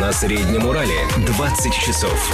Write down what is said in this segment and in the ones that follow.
На Среднем Урале 20 часов.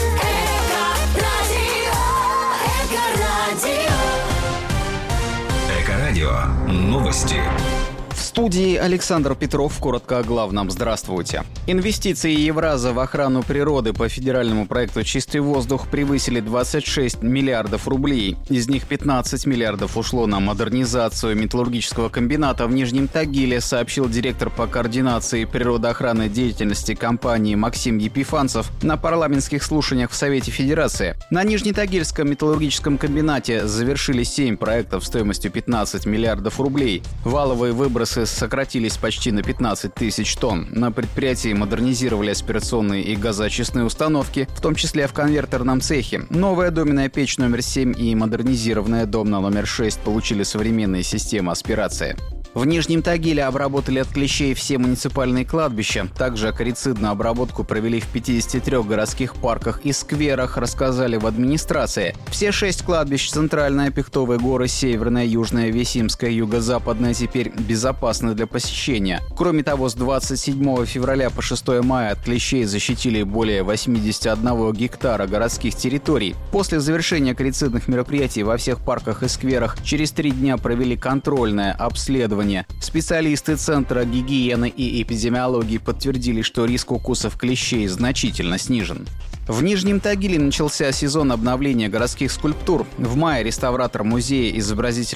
Эко-радио. Новости. В студии Александр Петров. Коротко о главном. Здравствуйте. Инвестиции Евраза в охрану природы по федеральному проекту «Чистый воздух» превысили 26 миллиардов рублей. Из них 15 миллиардов ушло на модернизацию металлургического комбината в Нижнем Тагиле, сообщил директор по координации природоохранной деятельности компании Максим Епифанцев на парламентских слушаниях в Совете Федерации. На Нижнетагильском металлургическом комбинате завершили 7 проектов стоимостью 15 миллиардов рублей. Валовые выбросы сократились почти на 15 тысяч тонн. На предприятии модернизировали аспирационные и газоочистные установки, в том числе в конвертерном цехе. Новая доменная печь номер 7 и модернизированная домна номер 6 получили современные системы аспирации. В Нижнем Тагиле обработали от клещей все муниципальные кладбища. Также акарицидную обработку провели в 53 городских парках и скверах, рассказали в администрации. Все 6 кладбищ — Центральная, Пихтовые горы, Северная, Южная, Весимская, Юго-Западная — теперь безопасны для посещения. Кроме того, с 27 февраля по 6 мая от клещей защитили более 81 гектара городских территорий. После завершения акарицидных мероприятий во всех парках и скверах через 3 дня провели контрольное обследование. Специалисты Центра гигиены и эпидемиологии подтвердили, что риск укусов клещей значительно снижен. В Нижнем Тагиле начался сезон обновления городских скульптур. В мае реставратор музея изобразительного